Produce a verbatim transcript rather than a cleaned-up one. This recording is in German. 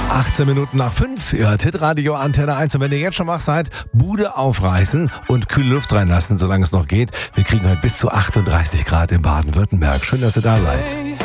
achtzehn Minuten nach fünf, ihr hört Hitradio Antenne eins. Und wenn ihr jetzt schon wach seid, Bude aufreißen und kühle Luft reinlassen, solange es noch geht. Wir kriegen heute bis zu achtunddreißig Grad in Baden-Württemberg. Schön, dass ihr da seid.